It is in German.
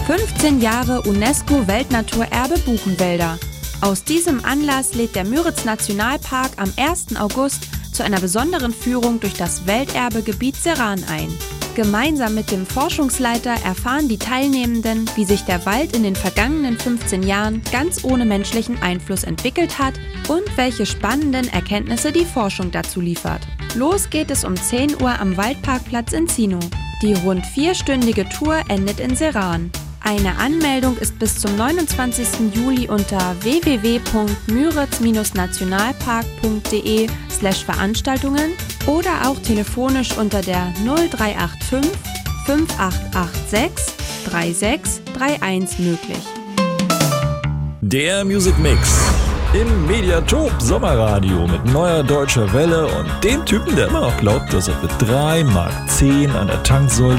15 Jahre UNESCO-Weltnaturerbe Buchenwälder. Aus diesem Anlass lädt der Müritz-Nationalpark am 1. August zu einer besonderen Führung durch das Welterbegebiet Seran ein. Gemeinsam mit dem Forschungsleiter erfahren die Teilnehmenden, wie sich der Wald in den vergangenen 15 Jahren ganz ohne menschlichen Einfluss entwickelt hat und welche spannenden Erkenntnisse die Forschung dazu liefert. Los geht es um 10 Uhr am Waldparkplatz in Zino. Die rund 4-stündige Tour endet in Seran. Eine Anmeldung ist bis zum 29. Juli unter www.müritz-nationalpark.de/Veranstaltungen oder auch telefonisch unter der 0385 5886 3631 möglich. Der Music Mix im Mediathek Sommerradio mit neuer deutscher Welle und dem Typen, der immer noch glaubt, dass er für 3,10 Mark an der Tanksäule